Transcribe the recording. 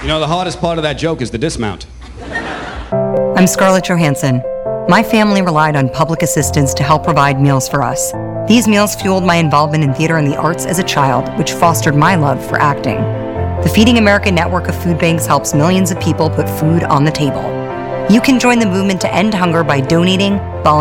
You know, the hardest part of that joke is the dismount. I'm Scarlett Johansson. My family relied on public assistance to help provide meals for us. These meals fueled my involvement in theater and the arts as a child, which fostered my love for acting. The Feeding America network of food banks helps millions of people put food on the table. You can join the movement to end hunger by donating, volunteering,